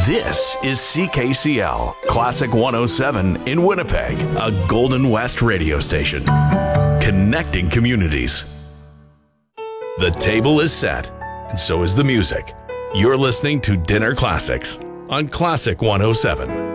This is CKCL, Classic 107 in Winnipeg, a Golden West radio station. Connecting communities. The table is set, and so is the music. You're listening to Dinner Classics on Classic 107.